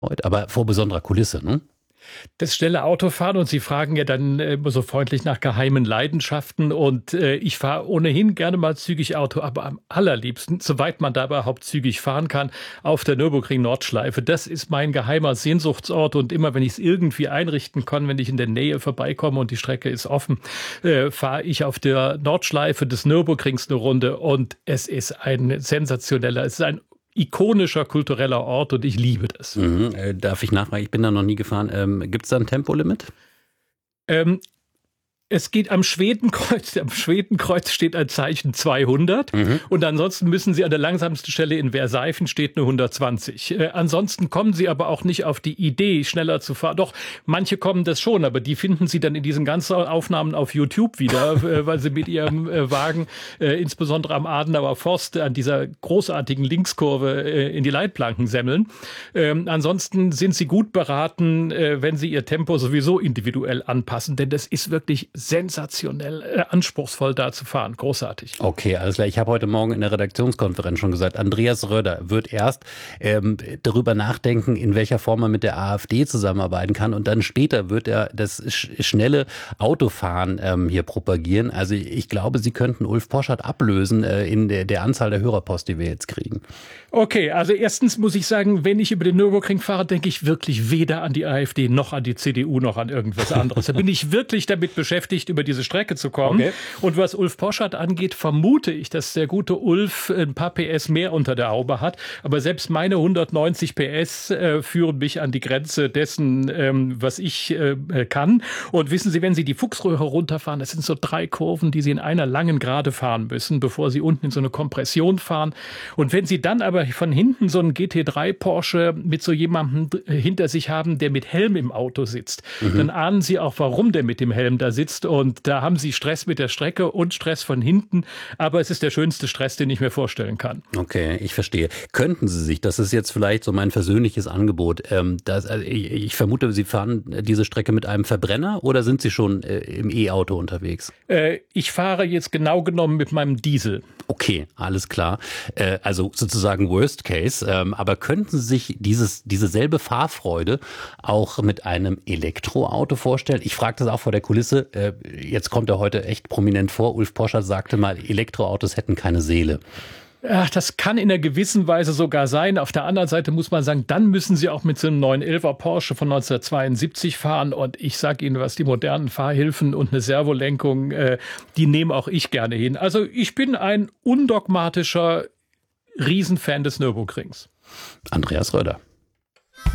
Aber vor besonderer Kulisse, ne? Das schnelle Autofahren, und Sie fragen ja dann immer so freundlich nach geheimen Leidenschaften, und ich fahre ohnehin gerne mal zügig Auto, aber am allerliebsten, soweit man da überhaupt zügig fahren kann, auf der Nürburgring-Nordschleife. Das ist mein geheimer Sehnsuchtsort, und immer wenn ich es irgendwie einrichten kann, wenn ich in der Nähe vorbeikomme und die Strecke ist offen, fahre ich auf der Nordschleife des Nürburgrings eine Runde, und es ist es ist ein ikonischer kultureller Ort, und ich liebe das. Darf ich nachfragen? Ich bin da noch nie gefahren. Gibt es da ein Tempolimit? Ähm, Es geht am Schwedenkreuz. Am Schwedenkreuz steht ein Zeichen 200. Und ansonsten müssen Sie an der langsamsten Stelle in Werseifen steht eine 120. Ansonsten kommen Sie aber auch nicht auf die Idee, schneller zu fahren. Doch, manche kommen das schon, aber die finden Sie dann in diesen ganzen Aufnahmen auf YouTube wieder, weil sie mit ihrem Wagen, insbesondere am Adenauer Forst, an dieser großartigen Linkskurve in die Leitplanken semmeln. Ansonsten sind Sie gut beraten, wenn Sie Ihr Tempo sowieso individuell anpassen, denn das ist wirklich sensationell anspruchsvoll da zu fahren. Großartig. Okay, alles klar. Ich habe heute Morgen in der Redaktionskonferenz schon gesagt, Andreas Röder wird erst darüber nachdenken, in welcher Form man mit der AfD zusammenarbeiten kann, und dann später wird er das schnelle Autofahren hier propagieren. Also ich glaube, Sie könnten Ulf Poschardt ablösen in der Anzahl der Hörerpost, die wir jetzt kriegen. Okay, also erstens muss ich sagen, wenn ich über den Nürburgring fahre, denke ich wirklich weder an die AfD noch an die CDU noch an irgendwas anderes. Da bin ich wirklich damit beschäftigt, über diese Strecke zu kommen. Okay. Und was Ulf Poschardt angeht, vermute ich, dass der gute Ulf ein paar PS mehr unter der Haube hat. Aber selbst meine 190 PS führen mich an die Grenze dessen, was ich kann. Und wissen Sie, wenn Sie die Fuchsröhre runterfahren, das sind so 3 Kurven, die Sie in einer langen Gerade fahren müssen, bevor Sie unten in so eine Kompression fahren. Und wenn Sie dann aber von hinten so einen GT3 Porsche mit so jemandem hinter sich haben, der mit Helm im Auto sitzt, dann ahnen Sie auch, warum der mit dem Helm da sitzt. Und da haben Sie Stress mit der Strecke und Stress von hinten. Aber es ist der schönste Stress, den ich mir vorstellen kann. Okay, ich verstehe. Könnten Sie sich, das ist jetzt vielleicht so mein persönliches Angebot, ich vermute, Sie fahren diese Strecke mit einem Verbrenner, oder sind Sie schon im E-Auto unterwegs? Ich fahre jetzt genau genommen mit meinem Diesel. Okay, alles klar. Also sozusagen Worst Case. Aber könnten Sie sich diese selbe Fahrfreude auch mit einem Elektroauto vorstellen? Ich frage das auch vor der Kulisse. Jetzt kommt er heute echt prominent vor. Ulf Poschardt sagte mal, Elektroautos hätten keine Seele. Ach, das kann in einer gewissen Weise sogar sein. Auf der anderen Seite muss man sagen, dann müssen Sie auch mit so einem 911er Porsche von 1972 fahren. Und ich sage Ihnen was, die modernen Fahrhilfen und eine Servolenkung, die nehme auch ich gerne hin. Also ich bin ein undogmatischer Riesenfan des Nürburgrings. Andreas Röder.